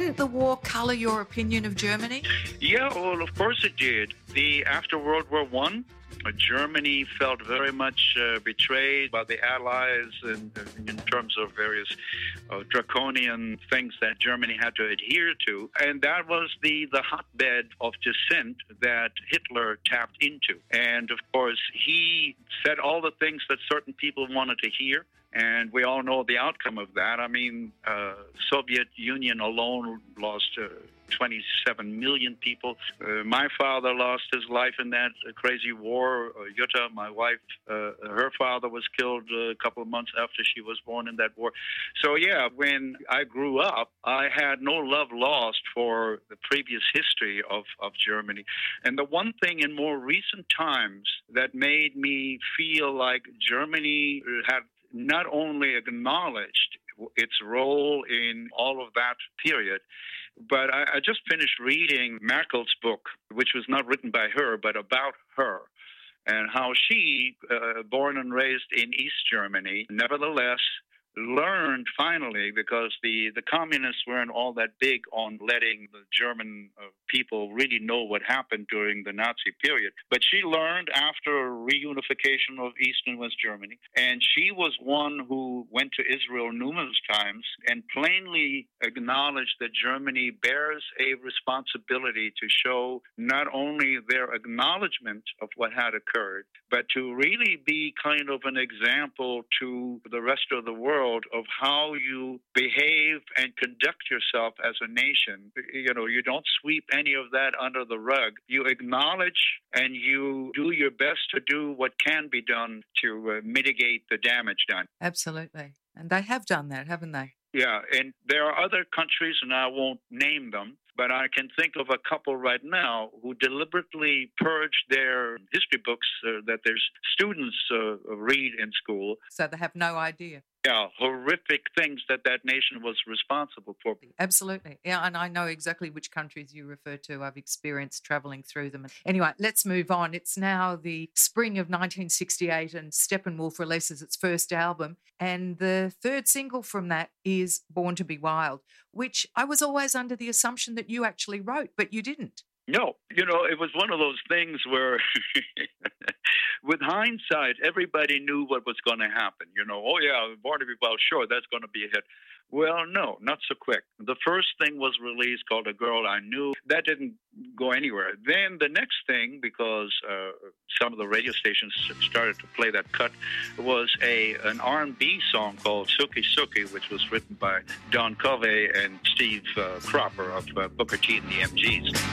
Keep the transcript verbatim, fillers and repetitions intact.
Didn't the war colour your opinion of Germany? Yeah, well, of course it did. The after World War One, uh, Germany felt very much uh, betrayed by the Allies in, in terms of various uh, draconian things that Germany had to adhere to. And that was the, the hotbed of dissent that Hitler tapped into. And, of course, he said all the things that certain people wanted to hear. And we all know the outcome of that. I mean, uh, Soviet Union alone lost uh, twenty-seven million people. Uh, my father lost his life in that uh, crazy war. Uh, Jutta, my wife, uh, her father was killed a couple of months after she was born in that war. So, yeah, when I grew up, I had no love lost for the previous history of, of Germany. And the one thing in more recent times that made me feel like Germany had not only acknowledged its role in all of that period, but I, I just finished reading Merkel's book, which was not written by her, but about her, and how she, uh, born and raised in East Germany, nevertheless learned finally, because the, the communists weren't all that big on letting the German uh, people really know what happened during the Nazi period. But she learned after reunification of East and West Germany, and she was one who went to Israel numerous times and plainly acknowledged that Germany bears a responsibility to show not only their acknowledgement of what had occurred, but to really be kind of an example to the rest of the world of how you behave and conduct yourself as a nation. You know, you don't sweep any of that under the rug. You acknowledge and you do your best to do what can be done to uh, mitigate the damage done. Absolutely. And they have done that, haven't they? Yeah, and there are other countries, and I won't name them, but I can think of a couple right now who deliberately purged their history books uh, that their students uh, read in school. So they have no idea. Yeah, horrific things that that nation was responsible for. Absolutely. Yeah, and I know exactly which countries you refer to. I've experienced travelling through them. Anyway, let's move on. It's now the spring of nineteen sixty-eight and Steppenwolf releases its first album. And the third single from that is Born to be Wild, which I was always under the assumption that you actually wrote, but you didn't. No, you know, it was one of those things where with hindsight, everybody knew what was going to happen. You know, oh, yeah, Born to be Wild, sure, that's going to be a hit. Well, no, not so quick. The first thing was released called A Girl I Knew. That didn't go anywhere. Then the next thing, because uh, some of the radio stations started to play that cut, was a an R and B song called Sookie Sookie, which was written by Don Covey and Steve uh, Cropper of uh, Booker T and the M Gs.